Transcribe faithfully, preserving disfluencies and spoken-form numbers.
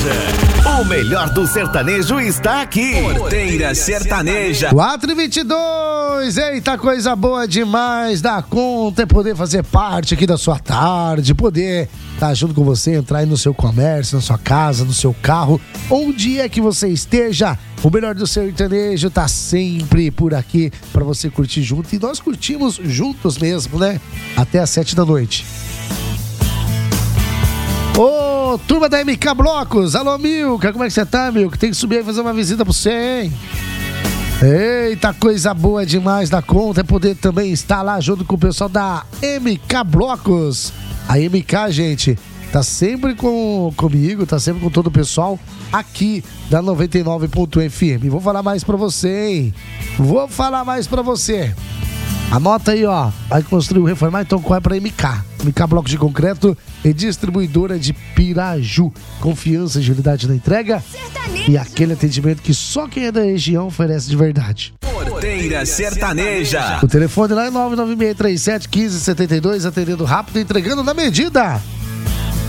O melhor do sertanejo está aqui. Porteira Sertaneja. quatro e vinte e dois. Eita, coisa boa demais da conta é poder fazer parte aqui da sua tarde, poder estar junto com você, entrar aí no seu comércio, na sua casa, no seu carro, onde é que você esteja. O melhor do sertanejo tá sempre por aqui pra você curtir junto. E nós curtimos juntos mesmo, né? Até às sete da noite. Ô, turma da M K Blocos, alô Milka, como é que você tá, Milka? Tem que subir aí e fazer uma visita pra você, hein? Eita, coisa boa demais da conta é poder também estar lá junto com o pessoal da M K Blocos. A M K, gente, tá sempre com, comigo, tá sempre com todo o pessoal aqui da noventa e nove ponto F M. Vou falar mais pra você, hein? Vou falar mais pra você. Anota aí, ó. Vai construir ou reformar, então corre pra M K. M K Blocos de Concreto e distribuidora de Piraju. Confiança e agilidade na entrega e aquele atendimento que só quem é da região oferece de verdade. Porteira Sertaneja. O telefone lá é nove nove seis três sete um cinco sete dois, atendendo rápido e entregando na medida.